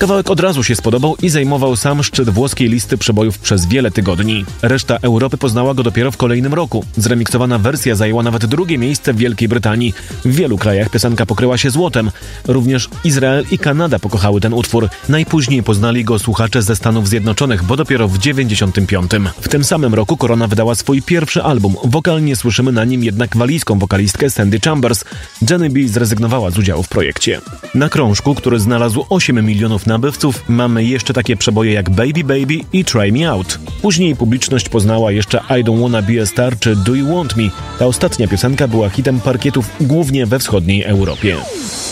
Kawałek od razu się spodobał i zajmował sam szczyt włoskiej listy przebojów przez wiele tygodni. Reszta Europy poznała go dopiero w kolejnym roku. Zremiksowana wersja zajęła nawet drugie miejsce w Wielkiej Brytanii. W wielu krajach piosenka pokryła się złotem. Również Izrael i Kanada pokochały ten utwór. Najpóźniej poznali go słuchacze ze Stanów Zjednoczonych, bo dopiero w 95. W tym samym roku Korona wydała swój pierwszy album. Wokalnie słyszymy na nim jednak walijską wokalistkę Sandy Chambers. Jenny B zrezygnowała z udziału w projekcie. Na krążku, który znalazł 8 milionów nabywców, mamy jeszcze takie przeboje jak Baby Baby i Try Me Out. Później publiczność poznała jeszcze I Don't Wanna Be a Star czy Do You Want Me. Ta ostatnia piosenka była hitem parkietów głównie we wschodniej Europie.